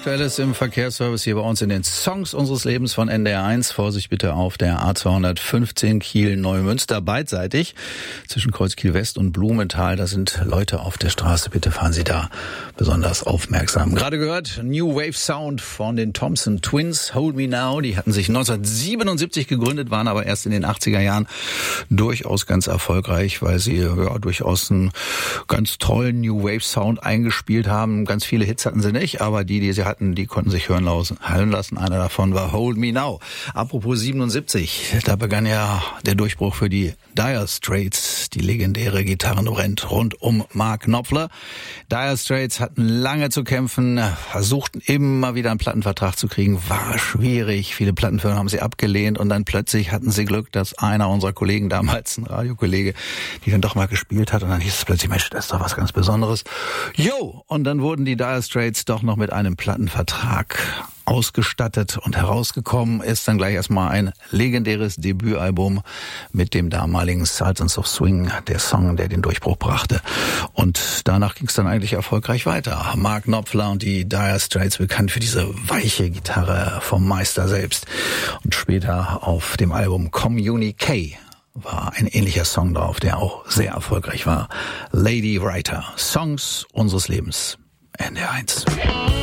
Aktuelles im Verkehrsservice hier bei uns in den Songs unseres Lebens von NDR1. Vorsicht bitte auf der A215 Kiel-Neumünster, beidseitig zwischen Kreuz Kiel West und Blumenthal. Da sind Leute auf der Straße. Bitte fahren Sie da besonders aufmerksam. Gerade gehört New Wave Sound von den Thompson Twins, Hold Me Now. Die hatten sich 1977 gegründet, waren aber erst in den 80er Jahren durchaus ganz erfolgreich, weil sie durchaus einen ganz tollen New Wave Sound eingespielt haben. Ganz viele Hits hatten sie nicht, aber die sie hatten, die konnten sich hören lassen. Einer davon war Hold Me Now. Apropos 77, da begann ja der Durchbruch für die Dire Straits, die legendäre Gitarrenband rund um Mark Knopfler. Dire Straits hatten lange zu kämpfen, versuchten immer wieder einen Plattenvertrag zu kriegen, war schwierig. Viele Plattenfirmen haben sie abgelehnt und dann plötzlich hatten sie Glück, dass einer unserer Kollegen, damals ein Radiokollege, die dann doch mal gespielt hat und dann hieß es plötzlich, Mensch, das ist doch was ganz Besonderes. Jo! Und dann wurden die Dire Straits doch noch mit einem Plattenvertrag ausgestattet und herausgekommen ist dann gleich erstmal ein legendäres Debütalbum mit dem damaligen Sultans of Swing, der Song, der den Durchbruch brachte. Und danach ging es dann eigentlich erfolgreich weiter. Mark Knopfler und die Dire Straits, bekannt für diese weiche Gitarre vom Meister selbst. Und später auf dem Album Communique war ein ähnlicher Song drauf, der auch sehr erfolgreich war. Lady Writer, Songs unseres Lebens, NDR1.